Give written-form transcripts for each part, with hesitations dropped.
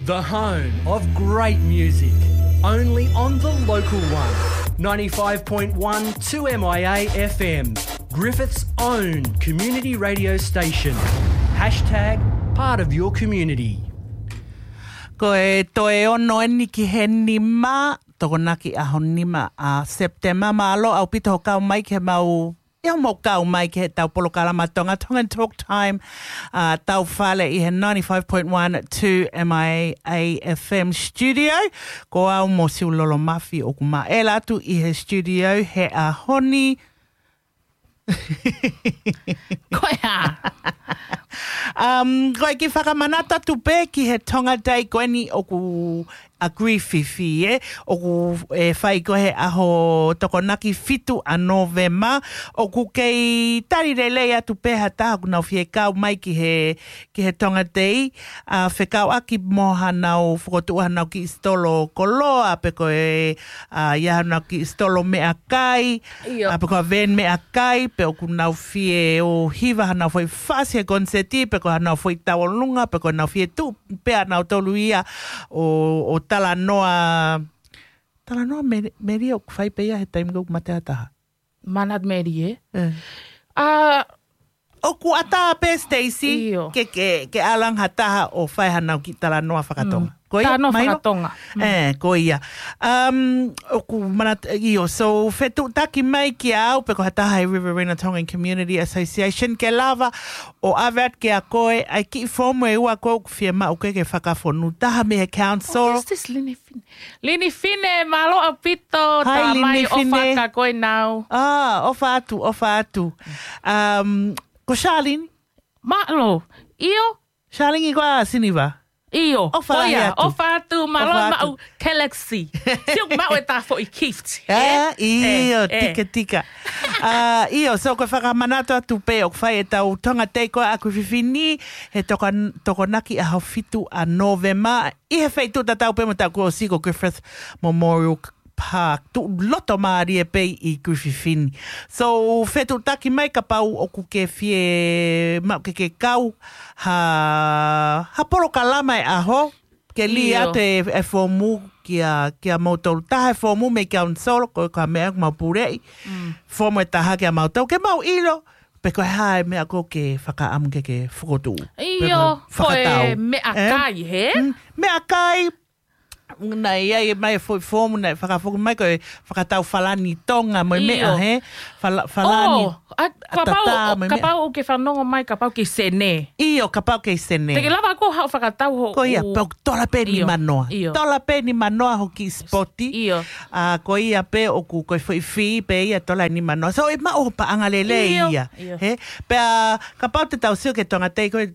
The home of great music. Only on the local one. 95.1 2MIA FM. Griffith's own community radio station. Hashtag part of your community. Koe toe ono eni ki he nima, toko naki aho nima a September malo au pito ho kau mai ke mau ia mo kau mai ke tau polokalama tonga Tongan Talk Time tau whale I he 95.1 2MIA FM studio ko au mo siulolo mafi o kuma e latu I he studio he a honi Koe ha koe ki whakamanata tupe ki he tonga day koe ni o ku a grififi o ku whai koe aho tokonaki fitu a Novema o ku kei tarirelei atu peha taha ku nau fie kau mai ki he tonga day whekau aki moha nau whakotua nau ki istolo koloa pe koe iaha nau ki istolo mea kai pe koe ven mea kai pe o ku nau fie o hiva nau fwoi whasi he konseti pe koe nau fwoi tawalunga pe koe nau fie tu pea nau tolu ia o Talanoa meri o kwhai peia he taimga o matea taha. Manat meri O ku ata pe Stacey ke alang hataha o whai hanau ki Talanoa whakatonga. Talanoa whakatonga. Ko ia. O ku manat iyo. So whetu taki mai ki au pe ko hataha i Riverina Tongan Community Association ke lava o avat ke a koe ai ki fomu e ua koe ku fie mau ke whakafonu. Taha me he council. What is this Lini Fine? Lini Fine, malo a pito. Hi Lini Fine. O whaka koe nau. Ofa atu. Ko Charlene? Malo. Iyo? Charlene i koa siniva? Iyo. O whatu, malo mau Galaxy. Siuk mau e ta fo I kift. Iyo, tika. Iyo, so koe whakamanato atu pe o kwhai e tau tonga te koe aku whiwhini he tokonaki a hawhitu a Novema. I he whaitu tatau pe mo tau ko Siko Griffith Memorial Park. Tu loto maari e pei I Griffithini. So, whetu taki mai ka pau o ku ke fie mau ke kau ha poro kalama e aho. Ke li ate e fomu kia mautou taha e fomu me kia un solo ko ka mea mau purei. Fomu e taha kia mautou ke mau ilo. Pe koe hae mea ko ke whakaamu ke whakotu. Iyo, koe mea kai he? Mea kai. Nei ai mai foi fomu nei whakafoku mai koe whakatau whalani tonga mo mea he whalani ka pau o ke whanonga mai ka pau ke sene Iyo ka pau ke sene Te ke lava ko hau whakatau ho ko ia pau tola pe ni manoa ho ki spoti Iyo ko ia pe o ku koe whi pe ia tola ni manoa so e ma o pa angalele ia he pe ka pau te tau sio ke tonga tei koe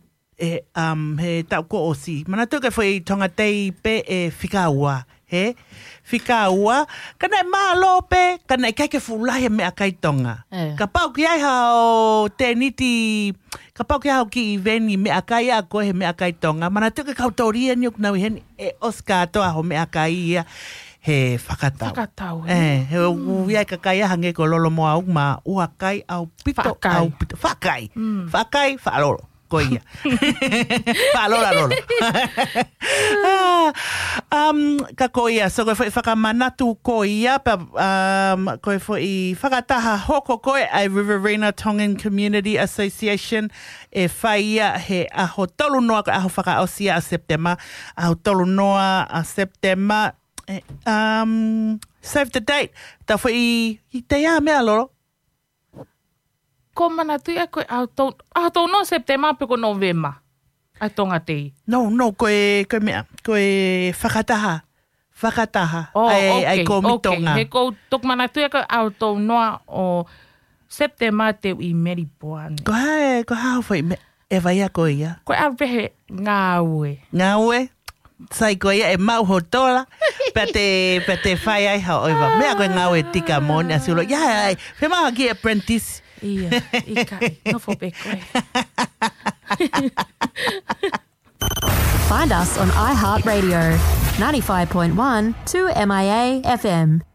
he tau ko osi. Mana tu ke foi tonga tei pe whikaua. He? Whikaua. Kana e malo pe, kana e kaike fulai me a kai tonga. Ka pau ki ai hao te niti, ka pau ki hao ki veni me a kai a koe me a kai tonga. Mana tu ke kautoria ni ok nau hen e Oscar toa ho me a kai ia. He whakatau. Whakatau. He uiai ka kai ahange ko lolo moa au ma ua kai au pito. Whakai. Whakai, whaalolo. Ko ia. Whaalolo. Ka ko ia. So koe fwoi whakamanatu ko ia. Koe fwoi whakataha hoko koe ai Riverina Tongan Community Association. E whaia he aho tolu noa ko aho whakaosia a September. Aho tolu noa a September. Save the date. Ta fwoi I te ia mea loro. Ko mana tui a koe au no September pe ko November. A tonga tei. No, koe mea. Koe whakataha. Ai ko mitonga. He ko tok mana tui a koe au tau noa o September te I Meripoane. Ko hao whai e vai a koe ia. Koe au pehe ngāue. Sai koe ia e mau hotola. Pate whai ai hao oiwa. Mea koe ngāue tika moni a siulo. Ia, whema haki apprentice. Ia, ikai, no fo pe koe. Find us on iHeartRadio, 95.1 2MIA FM.